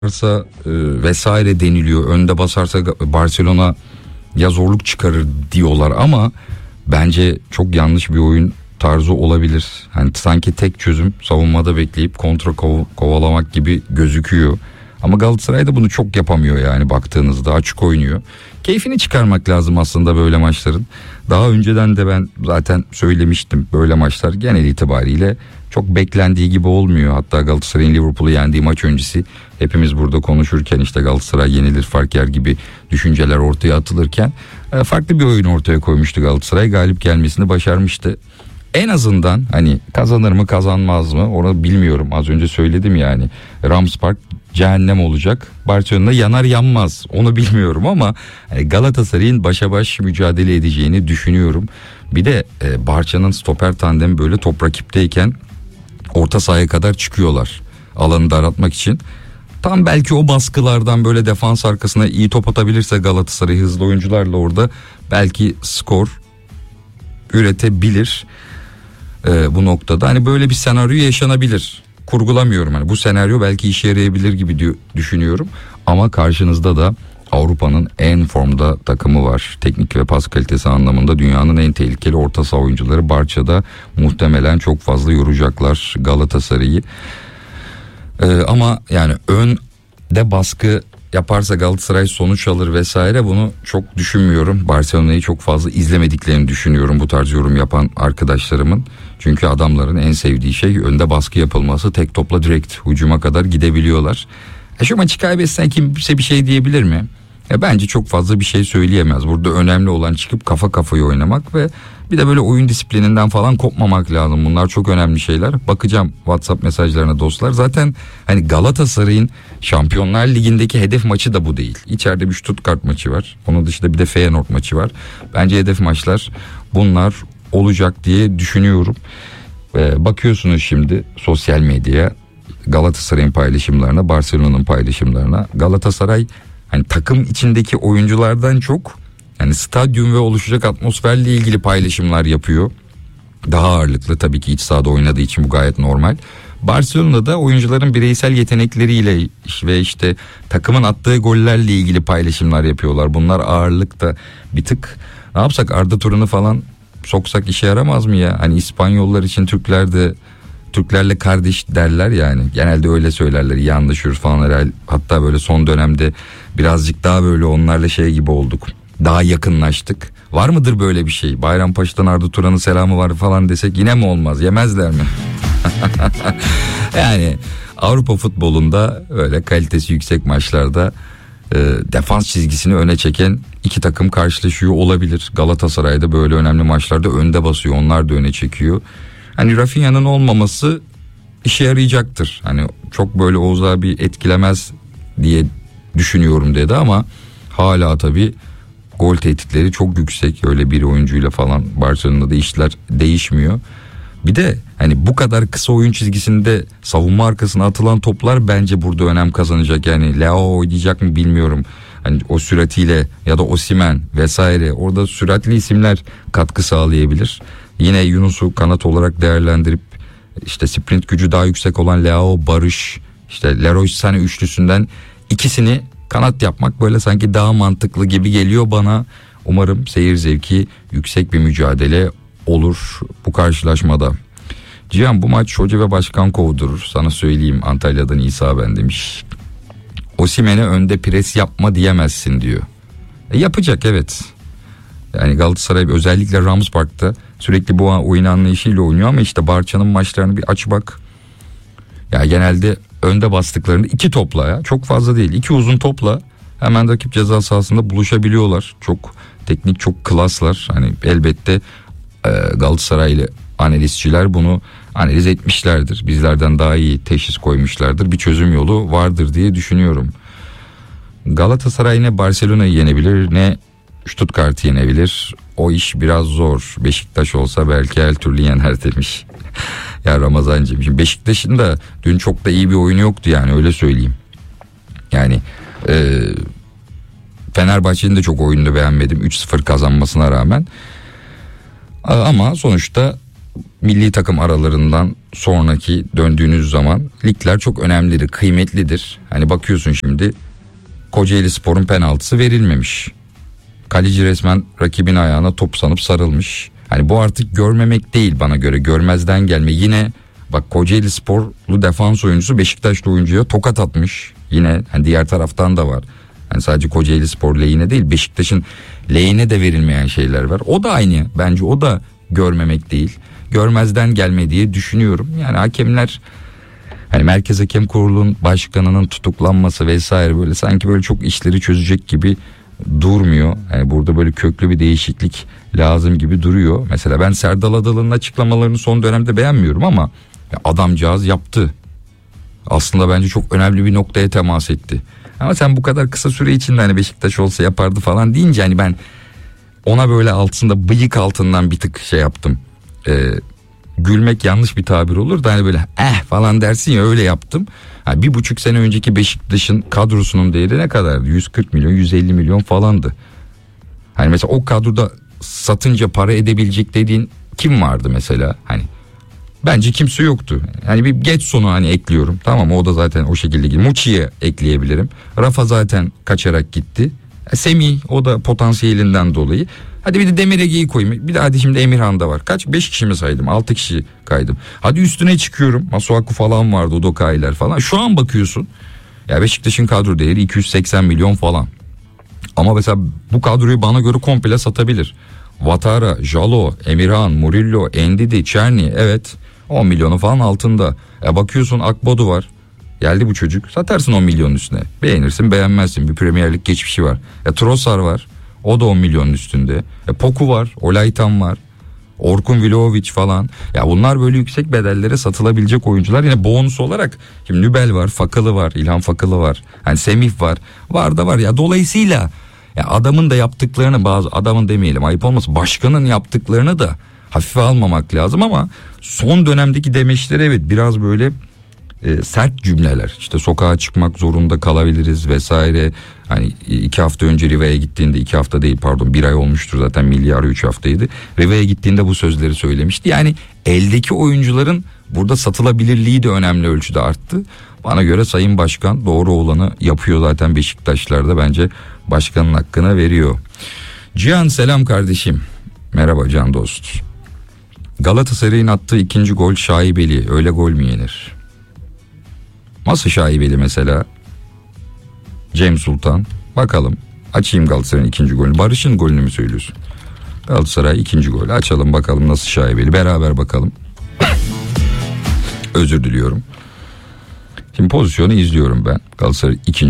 vesaire deniliyor. Önde basarsa Barcelona ya zorluk çıkarır diyorlar ama bence çok yanlış bir oyun tarzı olabilir. Hani sanki tek çözüm savunmada bekleyip kontra kovalamak gibi gözüküyor. Ama Galatasaray da bunu çok yapamıyor yani, baktığınızda açık oynuyor. Keyfini çıkarmak lazım aslında böyle maçların. Daha önceden de ben zaten söylemiştim, böyle maçlar genel itibariyle çok beklendiği gibi olmuyor. Hatta Galatasaray'ın Liverpool'u yendiği maç öncesi hepimiz burada konuşurken işte Galatasaray yenilir fark yer gibi düşünceler ortaya atılırken farklı bir oyun ortaya koymuştu Galatasaray. Galip gelmesini başarmıştı. En azından hani kazanır mı kazanmaz mı onu bilmiyorum. Az önce söyledim yani, Rams Park cehennem olacak. Barcelona yanar yanmaz onu bilmiyorum ama Galatasaray'ın başa baş mücadele edeceğini düşünüyorum. Bir de Barça'nın stoper tandemi böyle top rakipteyken orta sahaya kadar çıkıyorlar alanı daraltmak için. Tam belki o baskılardan böyle defans arkasına iyi top atabilirse Galatasaray hızlı oyuncularla orada belki skor üretebilir. Bu noktada hani böyle bir senaryo yaşanabilir. Kurgulamıyorum, hani bu senaryo belki işe yarayabilir gibi düşünüyorum. Ama karşınızda da Avrupa'nın en formda takımı var. Teknik ve pas kalitesi anlamında dünyanın en tehlikeli orta saha oyuncuları. Barça'da muhtemelen çok fazla yoracaklar Galatasaray'ı. Ama yani önde baskı yaparsa Galatasaray sonuç alır vesaire, bunu çok düşünmüyorum. Barcelona'yı çok fazla izlemediklerini düşünüyorum bu tarz yorum yapan arkadaşlarımın. Çünkü adamların en sevdiği şey önde baskı yapılması. Tek topla direkt hücuma kadar gidebiliyorlar. Şu maçı kaybetsen kimse bir şey diyebilir mi? Bence çok fazla bir şey söyleyemez. Burada önemli olan çıkıp kafa kafaya oynamak ve bir de böyle oyun disiplininden falan kopmamak lazım. Bunlar çok önemli şeyler. Bakacağım WhatsApp mesajlarına dostlar. Zaten hani Galatasaray'ın Şampiyonlar Ligi'ndeki hedef maçı da bu değil. İçeride bir Stuttgart maçı var. Onun dışında bir de Feyenoord maçı var. Bence hedef maçlar bunlar olacak diye düşünüyorum. Bakıyorsunuz şimdi sosyal medyaya, Galatasaray'ın paylaşımlarına, Barcelona'nın paylaşımlarına. Galatasaray hani takım içindeki oyunculardan çok yani stadyum ve oluşacak atmosferle ilgili paylaşımlar yapıyor. Daha ağırlıklı tabii ki, iç sahada oynadığı için bu gayet normal. Barcelona'da oyuncuların bireysel yetenekleriyle ve işte takımın attığı gollerle ilgili paylaşımlar yapıyorlar. Bunlar ağırlıkta bir tık. Ne yapsak, Arda Turan'ı falan soksak işe yaramaz mı ya? Hani İspanyollar için Türklerle kardeş derler yani. Genelde öyle söylerler, iyi anlaşıyoruz falan herhalde. Hatta böyle son dönemde birazcık daha böyle onlarla şey gibi olduk. Daha yakınlaştık. Var mıdır böyle bir şey? Bayrampaşa'dan Arda Turan'ın selamı var falan desek yine mi olmaz? Yemezler mi? Yani Avrupa futbolunda öyle kalitesi yüksek maçlarda defans çizgisini öne çeken iki takım karşılaşıyor olabilir. Galatasaray'da böyle önemli maçlarda önde basıyor. Onlar da öne çekiyor. Hani Rafinha'nın olmaması işe yarayacaktır. Hani çok böyle Oğuz abi etkilemez diye düşünüyorum dedi ama hala tabii gol tehditleri çok yüksek. Öyle bir oyuncuyla falan Barcelona'da işler değişmiyor. Bir de hani bu kadar kısa oyun çizgisinde savunma arkasına atılan toplar bence burada önem kazanacak. Yani Leao oynayacak mı bilmiyorum. Hani o süratiyle ya da Osimhen vesaire, orada süratli isimler katkı sağlayabilir. Yine Yunus'u kanat olarak değerlendirip işte sprint gücü daha yüksek olan Leao, Barış, işte Leroy Sané üçlüsünden ikisini kanat yapmak böyle sanki daha mantıklı gibi geliyor bana. Umarım seyir zevki yüksek bir mücadele olur bu karşılaşmada. Cihan, bu maç hoca ve başkan kovdurur. Sana söyleyeyim, Antalya'dan İsa ben demiş. Osimhen'e önde pres yapma diyemezsin diyor. Yapacak evet. Yani Galatasaray özellikle Rams Park'ta sürekli bu oyun anlayışıyla oynuyor ama işte Barça'nın maçlarını bir aç bak. Ya genelde önde bastıklarında iki topla, ya çok fazla değil, iki uzun topla hemen rakip ceza sahasında buluşabiliyorlar. Çok teknik, çok klaslar. Hani elbette Galatasaraylı analistçiler bunu analiz etmişlerdir. Bizlerden daha iyi teşhis koymuşlardır. Bir çözüm yolu vardır diye düşünüyorum. Galatasaray ne Barcelona'yı yenebilir ne Stuttgart'ı yenebilir. O iş biraz zor. Beşiktaş olsa belki her türlü yener demiş. Ya Ramazancığım, şimdi Beşiktaş'ın da dün çok da iyi bir oyunu yoktu yani, öyle söyleyeyim. Yani Fenerbahçe'nin de çok oyununu beğenmedim 3-0 kazanmasına rağmen. Ama sonuçta milli takım aralarından sonraki döndüğünüz zaman ligler çok önemlidir, kıymetlidir. Hani bakıyorsun şimdi Kocaelispor'un penaltısı verilmemiş. Kaleci resmen rakibin ayağına top sanıp sarılmış. Hani bu artık görmemek değil bana göre, görmezden gelme. Yine bak Kocaelisporlu defans oyuncusu Beşiktaşlı oyuncuya tokat atmış. Yine hani diğer taraftan da var. Hani sadece Kocaelispor lehine değil, Beşiktaş'ın lehine de verilmeyen şeyler var. O da aynı, bence o da görmemek değil, görmezden gelme diye düşünüyorum. Yani hakemler, hani Merkez Hakem Kurulu'nun başkanının tutuklanması vesaire böyle sanki böyle çok işleri çözecek gibi durmuyor. Yani burada böyle köklü bir değişiklik lazım gibi duruyor. Mesela ben Serdal Adalı'nın açıklamalarını son dönemde beğenmiyorum ama adamcağız yaptı. Aslında bence çok önemli bir noktaya temas etti. Ama sen bu kadar kısa süre içinde hani Beşiktaş olsa yapardı falan deyince hani ben ona böyle altında, bıyık altından bir tık şey yaptım. Gülmek yanlış bir tabir olur da hani böyle falan dersin ya, öyle yaptım. Yani 1,5 sene önceki Beşiktaş'ın kadrosunun değeri ne kadardı? 140 milyon 150 milyon falandı. Hani mesela o kadroda satınca para edebilecek dediğin kim vardı mesela? Hani bence kimse yoktu. Yani bir Getson'u hani ekliyorum. Tamam, o da zaten o şekilde gidiyor. Muçi'ye ekleyebilirim. Rafa zaten kaçarak gitti. Semih, o da potansiyelinden dolayı. Hadi bir de Demir Ege'yi koyayım. Bir de hadi şimdi Emirhan da var. Kaç? 5 kişi mi saydım? 6 kişi kaydım. Hadi üstüne çıkıyorum. Masuaku falan vardı. Udokai'ler falan. Şu an bakıyorsun. Ya Beşiktaş'ın kadro değeri 280 milyon falan. Ama mesela bu kadroyu bana göre komple satabilir. Vatara, Jalo, Emirhan, Murillo, Endidi, Çerni, evet 10 milyonu falan altında. Bakıyorsun Akbodu var. Geldi bu çocuk. Satarsın 10 milyonun üstüne. Beğenirsin beğenmezsin. Bir Premier Lig geçmişi var. Trossard var. O da 10 milyonun üstünde. Poku var. Olaytan var. Orkun Vlahovic falan. Ya bunlar böyle yüksek bedellere satılabilecek oyuncular. Yine bonus olarak şimdi Nübel var. Fakılı var. İlhan Fakılı var. Hani Semih var. Var da var ya. Dolayısıyla ya adamın da yaptıklarını, bazı adamın demeyelim ayıp olmasın, başkanın yaptıklarını da hafife almamak lazım ama son dönemdeki demeçleri evet biraz böyle sert cümleler. İşte sokağa çıkmak zorunda kalabiliriz vesaire. Hani 2 hafta önce Riva'ya gittiğinde, 2 hafta değil pardon 1 ay olmuştur zaten, milli ara 3 haftaydı. Riva'ya gittiğinde bu sözleri söylemişti. Yani eldeki oyuncuların burada satılabilirliği de önemli ölçüde arttı. Bana göre Sayın Başkan doğru olanı yapıyor zaten, Beşiktaşlar'da bence başkanın hakkını veriyor. Cihan selam kardeşim. Merhaba Can dost. Galatasaray'ın attığı 2. gol şaibeli. Öyle gol mü yenir? Nasıl şaibeli mesela? Cem Sultan. Bakalım. Açayım Galatasaray'ın 2. golünü. Barış'ın golünü mü söylüyorsun? Galatasaray 2. gol. Açalım bakalım nasıl şaibeli. Beraber bakalım. Özür diliyorum. Şimdi pozisyonu izliyorum ben. Galatasaray 2.